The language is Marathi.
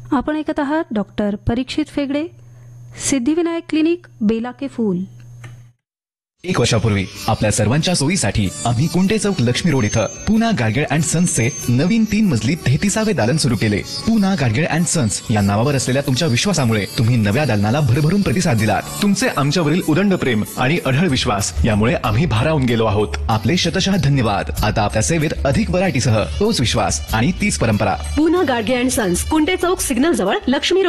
आपण ऐकत आहात डॉक्टर परीक्षित फेगडे, सिद्धिविनायक क्लिनिक, बेला के फूल. 1 वर्षापूर्वी आपल्या सर्वांच्या सोयीसाठी आम्ही कुंटे चौक लक्ष्मी रोड इथं पूना गाडगीळ अँड सन्सचे नवीन 3 मजली 33वे दालन सुरू केले. पूना गाडगीळ अँड सन्स या नावावर असलेल्या तुमच्या विश्वासामुळे तुम्ही नव्या दालनाला भरभरून प्रतिसाद दिलात. तुमचे आमच्यावरील उदंड प्रेम आणि अढळ विश्वास यामुळे आम्ही भारावून गेलो आहोत. आपले शतशः धन्यवाद. आता आपल्या सेवेत अधिक व्हरायटीसह तोच विश्वास आणि तीच परंपरा. Poona Gadge and sons, Kunte Chowk signal जवळ, लक्ष्मी